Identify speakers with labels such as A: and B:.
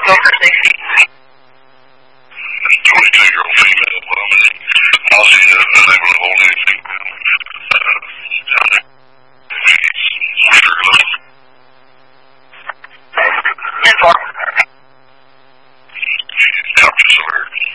A: go for safety.
B: 22-year-old female, Ozzy unable to hold any